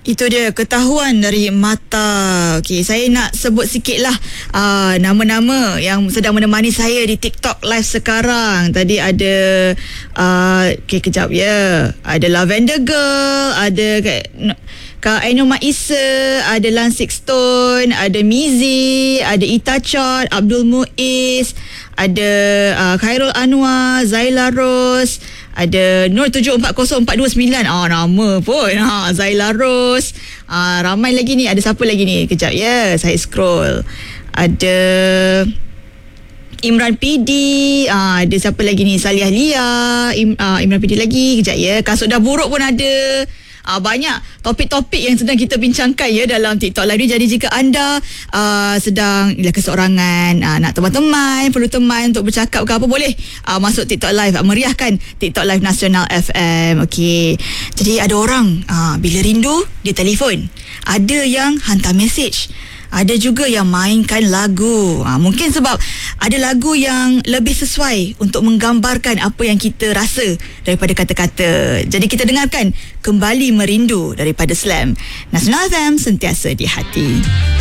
Itu dia ketahuan dari mata. Okey, saya nak sebut sikitlah nama-nama yang sedang menemani saya di TikTok live sekarang. Tadi ada okey, kejap ya. Ada Lavender Girl, ada Kak Ainul Maisa, ada Lansik Stone, ada Mizi, ada Ita Chot, Abdul Muiz, ada Khairul Anwar, Zaila Rose, ada Nur 740429. Nama pun Zaila Rose. Ramai lagi ni. Ada siapa lagi ni? Kejap ya, saya scroll. Ada Imran PD, ada siapa lagi ni? Saliah Lia, Imran PD lagi. Kejap ya, Kasut Dah Buruk pun ada. Banyak topik-topik yang sedang kita bincangkan ya dalam TikTok Live ni. Jadi jika anda sedang keseorangan, nak teman-teman, perlu teman untuk bercakap ke apa, boleh masuk TikTok Live, meriahkan TikTok Live Nasional FM. Okey. Jadi ada orang bila rindu dia telefon, ada yang hantar mesej, ada juga yang mainkan lagu. Mungkin sebab ada lagu yang lebih sesuai untuk menggambarkan apa yang kita rasa daripada kata-kata. Jadi kita dengarkan Kembali Merindu daripada Slam. Nasional FM, sentiasa di hati.